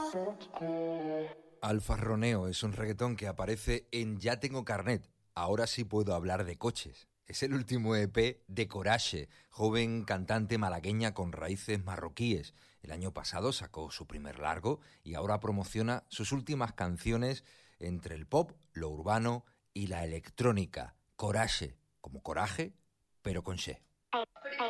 Alfarroneo es un reggaetón que aparece en Ya tengo carnet, ahora sí puedo hablar de coches. Es el último EP de Coraje, joven cantante malagueña con raíces marroquíes. El año pasado sacó su primer largo y ahora promociona sus últimas canciones entre el pop, lo urbano y la electrónica. Coraje, como coraje, pero con she.